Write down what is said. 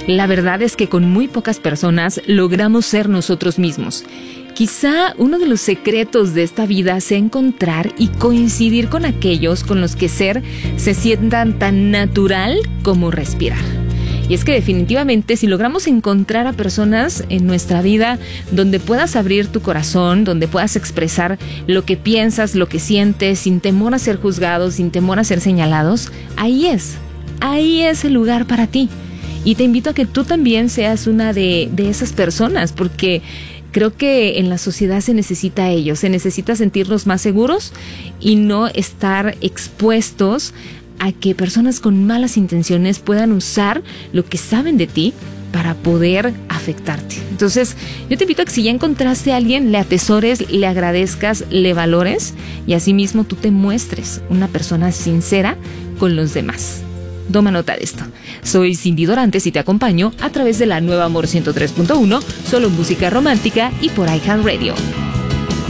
La verdad es que con muy pocas personas logramos ser nosotros mismos. Quizá uno de los secretos de esta vida sea encontrar y coincidir con aquellos con los que ser se sientan tan natural como respirar. Y es que definitivamente si logramos encontrar a personas en nuestra vida donde puedas abrir tu corazón, donde puedas expresar lo que piensas, lo que sientes, sin temor a ser juzgados, sin temor a ser señalados, ahí es el lugar para ti. Y te invito a que tú también seas una de esas personas, porque creo que en la sociedad se necesita a ello, se necesita sentirnos más seguros y no estar expuestos a que personas con malas intenciones puedan usar lo que saben de ti para poder afectarte. Entonces, yo te invito a que si ya encontraste a alguien, le atesores, le agradezcas, le valores y asimismo tú te muestres una persona sincera con los demás. Toma nota de esto. Soy Cindy Dorantes y te acompaño a través de la Nueva Amor 103.1, solo música romántica y por iHeartRadio.